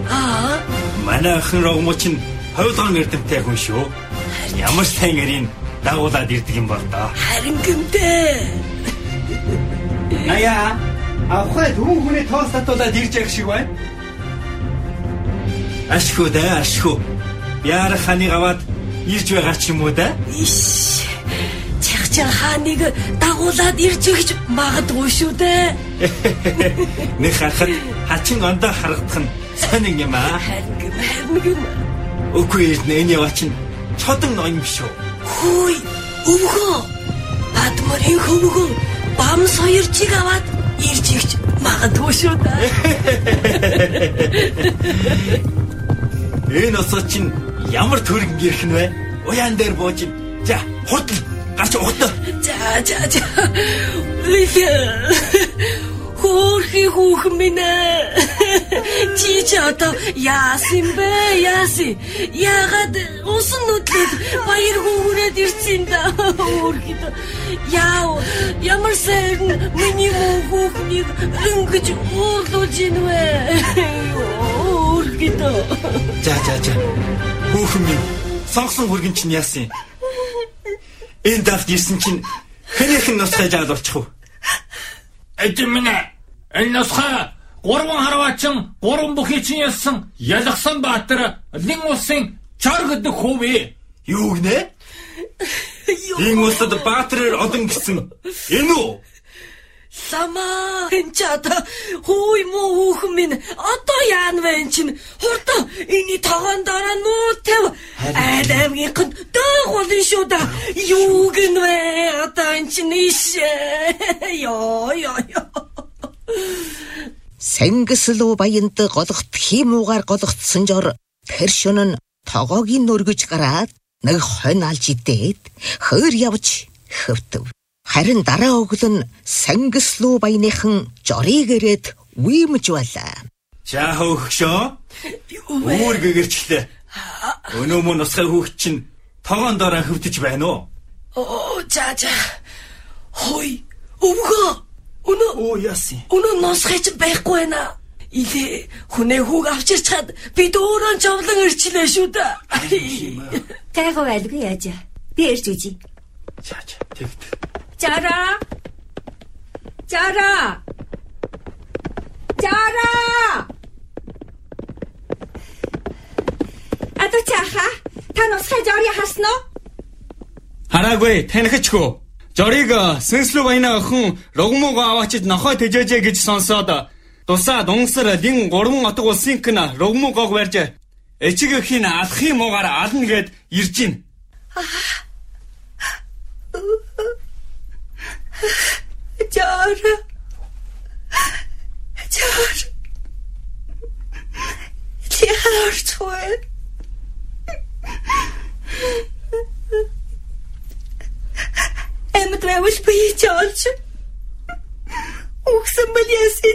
Манай охин Рогмоч нь ховлгон эрдэмтэй хүн шүү. Ямар сайн ярийн дагуулад ирдэг юм бол доо. Харин гэмтэй. Аяа, авахай дөрвөн хүний тоос татуулаад ирж явах шиг байна. Ашгүй да, ашгүй. Яарах ханыг аваад ирж байгаа ч юм уу да? Иш. Чагчаа ханыг дагуулад ирж өгч магадгүй шүү дээ. Нэг харахад хачин ондоо харагдах нь сонин юм аа. Харин. Үгүй энэ яваа чинь чодон ноён биш үү? Хөөе, өвгөө. Бадмарын хөвгөө бам соёрчиг аваад ирж өгч магадгүй шүү дээ. Энэ осоо чинь ямар төргөн гэрх нь вэ? Уяан дээр бууж. За, хурдан гарч угтаа. За. Хөрхи хүүхэн минь. Чи одоо яасан бэ? Яагаад усан нүдлээд баяр хөөрөөд ирсэн да? Хөрхид. Ямар сайн миний хүүхнийг ингэж уурлуулж ийн вэ? Хөрхид. За. Хүүхэн минь сонгосон хөргөн чинь яасан юм? Энэ давт ирсэн чинь хэнийхэн нусгай жаал болчих уу? Эдэмнэ. Энэ нусгай 3 харваачин 3 бүхий чинь ялсан ялгсан баатар лин усын чар гэдэг хөвөө. Юу гинэ? Лин усад баатараар одон гисэн. Энэ үү? Сама энчата хөөй муу хүүхэн минь одоо яана вэ эн чинь хурдан энэ тогоон дараа нуутэв аймгийнхэн дагуулын шүү да юу гинвэ одоо эн чинь иш ёо Сангислуу баянд голгот хиймуугаар голготсон жор тэр шөнө тогоогийн нүргэж гараад нэг хонь алж идээд хойр явж хөвтөв. Харин дараа өглөө нь Сангислуу баяныхан жорыг ирээд уимж байлаа. За хөөхшөө. Өөр гэгэрчлээ. Өнөө мөн нусгай хүүхд чинь тогоон дороо хөвтөж байна уу? За. Хой. Өвгөө. Яасан. Өнөө нусгай ч байхгүй байна. Илээ хүнээ хүүг авчирч чад бид өөрөө жовлон ирчлээ шүү дээ. Тайгаа байлгүй яаж. Би ирж үзье. За. Тэгт. Жара. Ато чаха. Та нусгай жорыг харсан уу? Хараагүй, танихчгүй. Жорыг Сэнслүү баянаа охин Рогмог аваачид нохой тэжээжээ гэж сонсоод тусаад унгсар лин 3 отог улсын кна Рогмогог барьж эчигэхийн алхахын муугаар ална гэд ирж гин. Жара. Тиарчгүй. Эмэт вэвш бийчалч. Ухсан баляси